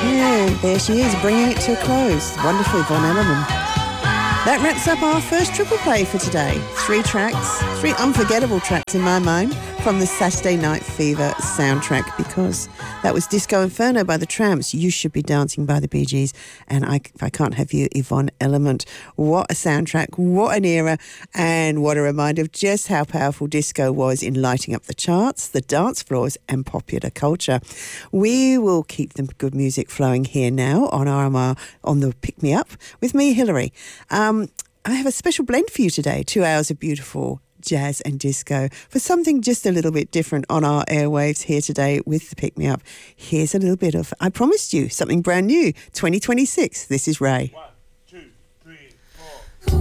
Yeah, there she is, bringing it to a close. Wonderful, Yvonne Elliman. That wraps up our first triple play for today. 3 tracks, 3 unforgettable tracks in my mind from the Saturday Night Fever soundtrack, because that was Disco Inferno by the Tramps, You Should Be Dancing by the Bee Gees, and If I Can't Have You, Yvonne Elliman. What a soundtrack, what an era, and what a reminder of just how powerful disco was in lighting up the charts, the dance floors, and popular culture. We will keep the good music flowing here now on RMR on the Pick Me Up with me, Hilary. I have a special blend for you today, 2 hours of beautiful jazz and disco for something just a little bit different on our airwaves here today with the Pick Me Up. Here's a little bit of, I promised you, something brand new, 2026. This is Ray. Wow.